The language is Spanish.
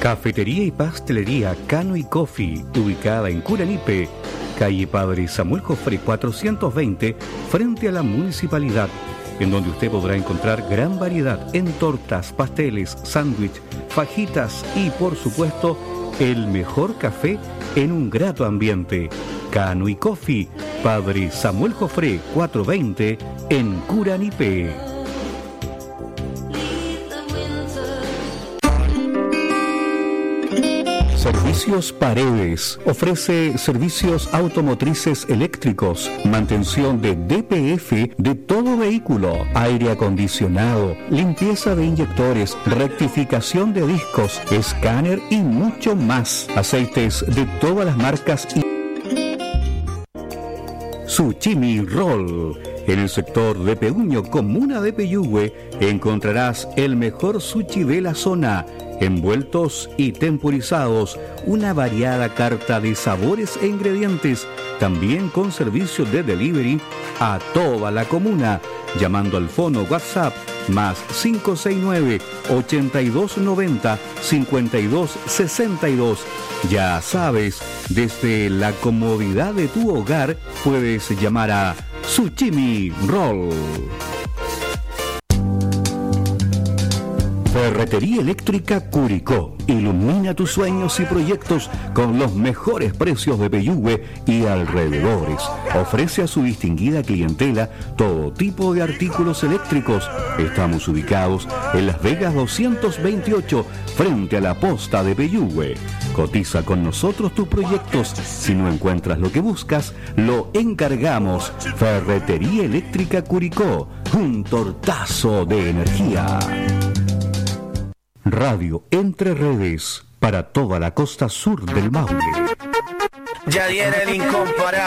Cafetería y pastelería Cano y Coffee, ubicada en Curanipe, calle Padre Samuel Jofré 420, frente a la municipalidad, en donde usted podrá encontrar gran variedad en tortas, pasteles, sándwich, fajitas y, por supuesto, el mejor café en un grato ambiente. Cano y Coffee, Padre Samuel Jofré 420, en Curanipe. Servicios Paredes ofrece servicios automotrices eléctricos, mantención de DPF de todo vehículo, aire acondicionado, limpieza de inyectores, rectificación de discos, escáner y mucho más. Aceites de todas las marcas y Suchimi Roll. En el sector de Peuño, comuna de Peyúgue, encontrarás el mejor sushi de la zona, envueltos y temporizados, una variada carta de sabores e ingredientes, también con servicio de delivery a toda la comuna, llamando al fono WhatsApp más 569-8290-5262. Ya sabes, desde la comodidad de tu hogar puedes llamar a Suchimi Roll. Ferretería Eléctrica Curicó. Ilumina tus sueños y proyectos con los mejores precios de Peyúgue y alrededores. Ofrece a su distinguida clientela todo tipo de artículos eléctricos. Estamos ubicados en Las Vegas 228, frente a la posta de Peyúgue. Cotiza con nosotros tus proyectos. Si no encuentras lo que buscas, lo encargamos. Ferretería Eléctrica Curicó. Un tortazo de energía. Radio Entre Redes para toda la costa sur del Maule. Ya viene el incomparable.